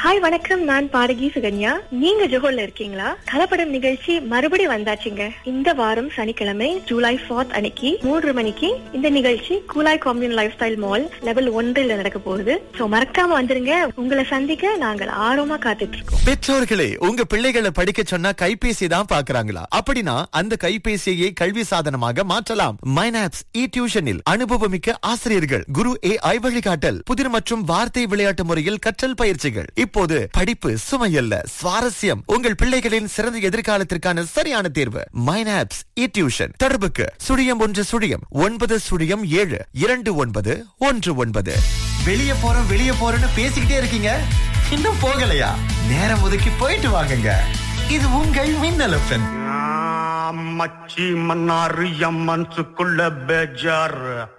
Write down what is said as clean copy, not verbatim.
Hi வணக்கம், நான் பாடகி சுகன்யா. நீங்க ஜோஹர்ல இருக்கீங்களா? கலப்படம் நிகழ்ச்சி மறுபடியும் வந்தாச்சுங்க. இந்த வாரம் சனிக்கிழமை ஜூலை 4 அன்னைக்கு 3 மணிக்கு இந்த நிகழ்ச்சி Kulai commune life style mall level 1 நடக்க போகுது. சோ மறக்காம வந்துருங்க. உங்களை சந்திக்க நாங்கள் ஆர்வமா காத்துட்டு இருக்கோம். பெற்றோர்களே, உங்க பிள்ளைகளை படிக்க சொன்னா கைபேசி தான் பாக்குறாங்களா? அப்படின்னா அந்த கைபேசியை கல்வி சாதனமாக மாற்றலாம். மைனாப்ஸ் இ டியூஷனில் அனுபவமிக்க ஆசிரியர்கள், குரு AI வழிகாட்டல், புதிர் மற்றும் வார்த்தை விளையாட்டு முறையில் கற்றல் பயிற்சிகள். இப்போது படிப்பு சுமையல்ல, சுவாரஸ்யம். உங்கள் பிள்ளைகளின் சிறந்த எதிர்காலத்திற்கான சரியான தேர்வு மைனாப்ஸ் இ டியூஷன். தொடர்புக்கு 0109 வெளியே போறோம்னு பேசிக்கிட்டே இருக்கீங்க, இன்னும் போகலையா? நேரம் ஒதுக்கி போயிட்டு வாங்குங்க. இது உங்கள் மின்னல் FM. மச்சி மன்னாரு என் மனசுக்குள்ள பேஜார்.